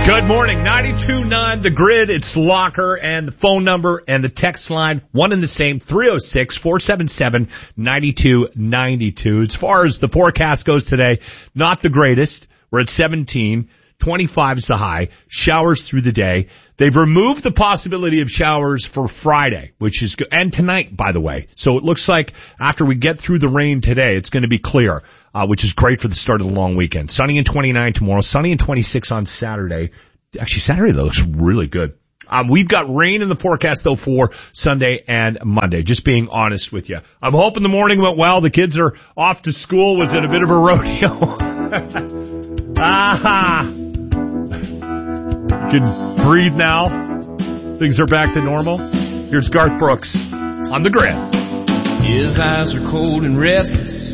Good morning, 92.9 The Grid. It's Locker, and the phone number and the text line, one and the same, 306-477-9292. As far as the forecast goes today, not the greatest. We're at 17, 25 is the high, showers through the day. They've removed the possibility of showers for Friday, which is good, and tonight, by the way. So it looks like after we get through the rain today, it's going to be clear. Which is great for the start of the long weekend. Sunny and 29 tomorrow, sunny and 26 on Saturday. Actually, Saturday looks really good. We've got rain in the forecast, though, for Sunday and Monday, just being honest with you. I'm hoping the morning went well. The kids are off to school. Was it a bit of a rodeo? You can breathe now. Things are back to normal. Here's Garth Brooks on The Grid. His eyes are cold and restless.